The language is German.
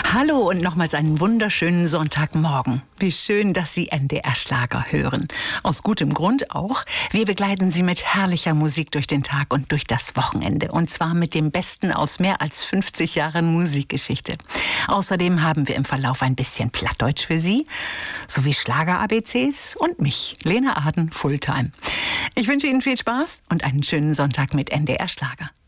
Hallo und nochmals einen wunderschönen Sonntagmorgen. Wie schön, dass Sie NDR Schlager hören. Aus gutem Grund auch. Wir begleiten Sie mit herrlicher Musik durch den Tag und durch das Wochenende. Und zwar mit dem Besten aus mehr als 50 Jahren Musikgeschichte. Außerdem haben wir im Verlauf ein bisschen Plattdeutsch für Sie, sowie Schlager-ABCs und mich, Lena Aden, Fulltime. Ich wünsche Ihnen viel Spaß und einen schönen Sonntag mit NDR Schlager.